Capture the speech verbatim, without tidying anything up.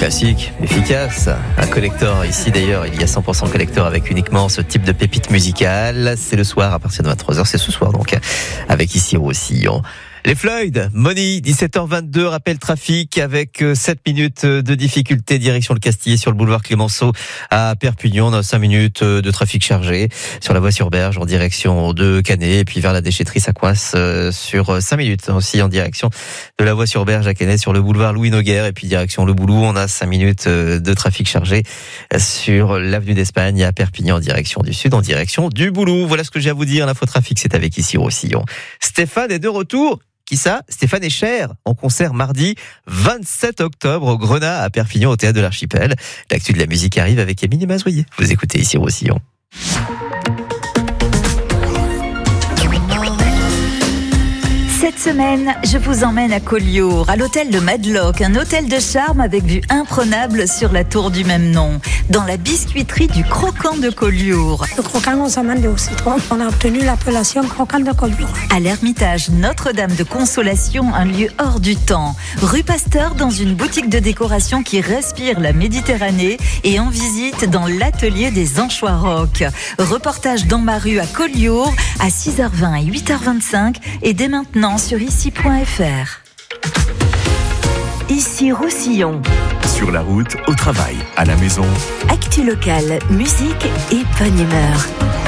Classique, efficace. Un collector, ici d'ailleurs, il y a cent pour cent collector avec uniquement ce type de pépite musicale. C'est le soir à partir de vingt-trois heures, c'est ce soir donc, avec ici Roussillon. Les Floyd, Money, dix-sept heures vingt-deux, rappel trafic avec sept minutes de difficulté, direction le Castillet sur le boulevard Clémenceau à Perpignan. On a cinq minutes de trafic chargé sur la voie sur Berge en direction de Canet et puis vers la déchetterie ça coince sur cinq minutes aussi en direction de la voie sur Berge à Canet sur le boulevard Louis Noguer et puis direction le Boulou. On a cinq minutes de trafic chargé sur l'avenue d'Espagne à Perpignan en direction du sud, en direction du Boulou. Voilà ce que j'ai à vous dire. L'infotrafic, c'est avec ici Roussillon. Stéphane est de retour. Qui ça? Stéphane Echer, en concert mardi vingt-sept octobre au Grenat à Perpignan au Théâtre de l'Archipel. L'actu de la musique arrive avec Émilie Mazoyer. Vous écoutez ici Roussillon. Cette semaine, je vous emmène à Collioure, à l'hôtel de Madlock, un hôtel de charme avec vue imprenable sur la tour du même nom, dans la biscuiterie du Croquant de Collioure. Le croquant aux amandes et au citron, on a obtenu l'appellation Croquant de Collioure. À l'Ermitage Notre-Dame de Consolation, un lieu hors du temps. Rue Pasteur, dans une boutique de décoration qui respire la Méditerranée et en visite dans l'atelier des anchois rock. Reportage dans ma rue à Collioure à six heures vingt et huit heures vingt-cinq et dès maintenant sur ici point f r. Ici Roussillon. Sur la route, au travail, à la maison. Actu locale, musique et bonne humeur.